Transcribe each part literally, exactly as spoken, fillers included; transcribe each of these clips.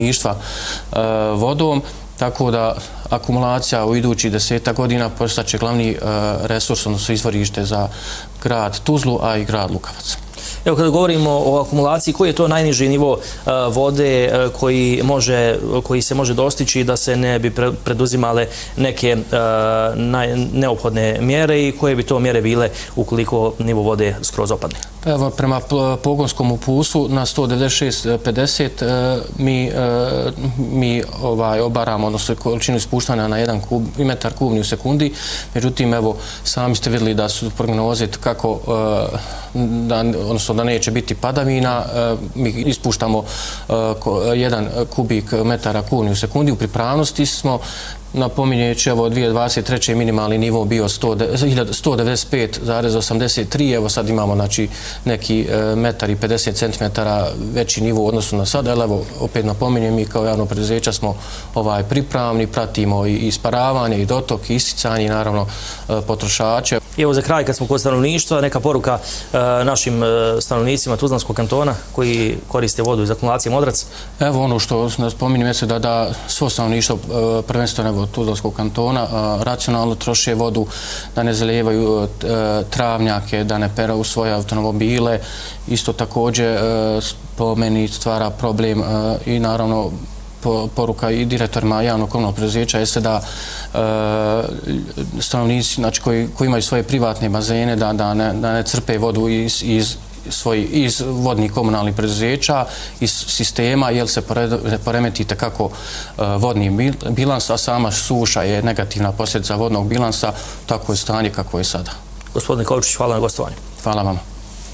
stanovništva vodom, tako da akumulacija u idućih deseta godina postaće glavni resurs, odnosno izvorište za grad Tuzlu, a i grad Lukavac. Evo, kada govorimo o akumulaciji, koji je to najniži nivo vode koji, može, koji se može dostići da se ne bi preduzimale neke neophodne mjere i koje bi to mjere bile ukoliko nivo vode skroz opadne? Evo, prema pogonskom upusu na sto devedeset šest pedeset mi, mi ovaj, obaramo, odnosno količinu ispuštanja na jedan kub, metar kubni u sekundi. Međutim, evo, sami ste vidjeli da su prognoze kako, da, odnosno da neće biti padavina. Mi ispuštamo jedan kubik metara kubni u sekundi. U pripravnosti smo, napominjući, evo, dvije tisuće dvadeset treće minimalni nivo bio sto devedeset pet zarez osamdeset tri, evo sad imamo, znači, neki metar i pedeset centimetara veći nivo u odnosu na sada, ali evo, opet napominjem, mi kao javno preduzeća smo ovaj, pripravni, pratimo i isparavanje, i dotok, i isticanje, i naravno potrošače. I evo za kraj, kad smo kod stanovništva, neka poruka našim stanovnicima Tuzlanskog kantona koji koriste vodu iz akumulacije Modrac? Evo ono što spominjem je da, da svo stanovništvo, prvenstveno Tuzlanskog kantona, racionalno troše vodu, da ne zalijevaju travnjake, da ne peraju svoje automobile. Isto također po meni stvara problem i naravno poruka i direktorima javnog komunalnog preduzeća jeste da stanovnici, znači, koji, koji imaju svoje privatne bazene, da, da, ne, da ne crpe vodu iz, iz Svoj, iz vodnih komunalnih preduzeća, iz sistema, jer se poremeti tekako vodni bilans, a sama suša je negativna posljedica vodnog bilansa, tako je stanje kako je sada. Gospodine Kovačić, hvala na gostovanju. Hvala vama.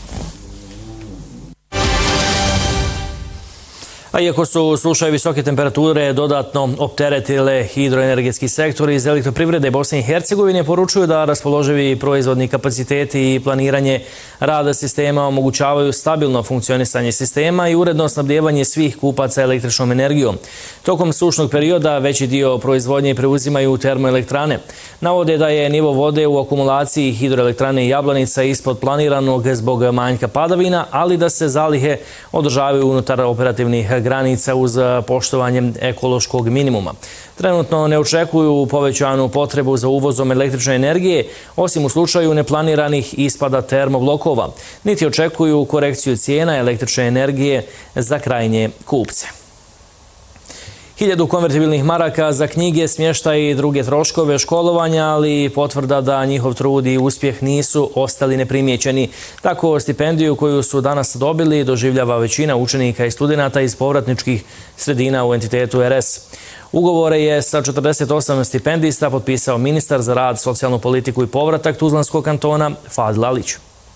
A iako su slučaje visoke temperature dodatno opteretile hidroenergetski sektor, iz Elektroprivrede Bosne i Hercegovine poručuju da raspoloživi proizvodni kapaciteti i planiranje rada sistema omogućavaju stabilno funkcionisanje sistema i uredno snabdijevanje svih kupaca električnom energijom. Tokom sušnog perioda veći dio proizvodnje preuzimaju termoelektrane. Navode da je nivo vode u akumulaciji hidroelektrane Jablanica ispod planiranog zbog manjka padavina, ali da se zalihe održavaju unutar operativnih granica uz poštovanje ekološkog minimuma. Trenutno ne očekuju povećanu potrebu za uvozom električne energije, osim u slučaju neplaniranih ispada termoblokova, niti očekuju korekciju cijena električne energije za krajnje kupce. Hiljadu konvertibilnih maraka za knjige, smještaj i druge troškove školovanja, ali potvrda da njihov trud i uspjeh nisu ostali neprimjećeni. Tako stipendiju koju su danas dobili doživljava većina učenika i studenata iz povratničkih sredina u entitetu R S. Ugovore je sa četrdeset osam stipendista potpisao ministar za rad, socijalnu politiku i povratak Tuzlanskog kantona Fadil Alić.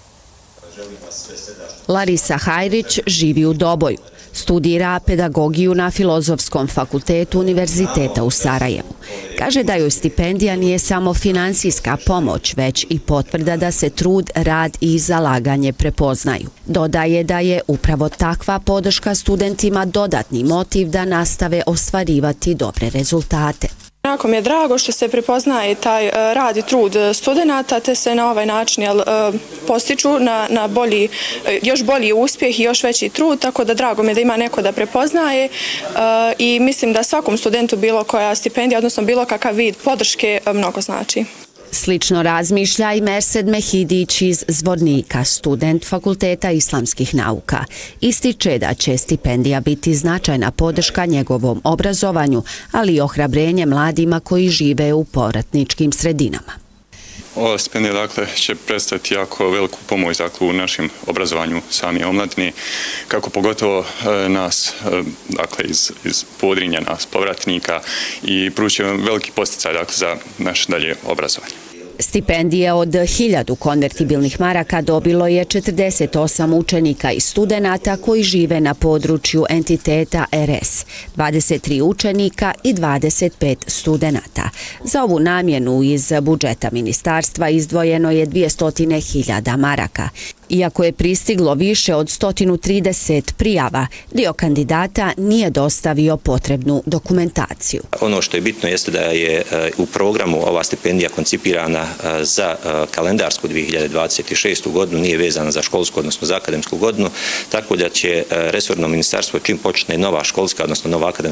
Larisa Hajrić živi u Doboju. Studira pedagogiju na Filozofskom fakultetu Univerziteta u Sarajevu. Kaže da joj stipendija nije samo finansijska pomoć, već i potvrda da se trud, rad i zalaganje prepoznaju. Dodaje da je upravo takva podrška studentima dodatni motiv da nastave ostvarivati dobre rezultate. Jako mi je drago što se prepoznaje taj rad i trud studenata, te se na ovaj način jel, postiču na, na bolji, još bolji uspjeh i još veći trud, tako da drago mi je da ima neko da prepoznaje i mislim da svakom studentu bilo koja stipendija, odnosno bilo kakav vid podrške mnogo znači. Slično razmišlja i Mersed Mehidić iz Zvornika, student Fakulteta islamskih nauka. Ističe da će stipendija biti značajna podrška njegovom obrazovanju, ali i ohrabrenje mladima koji žive u povratničkim sredinama. Ova stipendija dakle, će predstaviti jako veliku pomoć dakle, u našem obrazovanju sami omladine, kako pogotovo e, nas e, dakle, iz, iz Podrinja, nas povratnika, i pružit veliki posticaj dakle, za naše dalje obrazovanje. Stipendije od hiljadu konvertibilnih maraka dobilo je četrdeset osam učenika i studenata koji žive na području entiteta R S, dvadeset tri učenika i dvadeset pet studenata. Za ovu namjenu iz budžeta ministarstva izdvojeno je dvjesto hiljada maraka. Iako je pristiglo više od sto trideset prijava, dio kandidata nije dostavio potrebnu dokumentaciju. Ono što je bitno jeste da je u programu ova stipendija koncipirana za kalendarsku dvije hiljade dvadeset šestu godinu, nije vezana za školsku, odnosno za akademsku godinu, tako da će resorno ministarstvo čim počne nova školska, odnosno nova akademska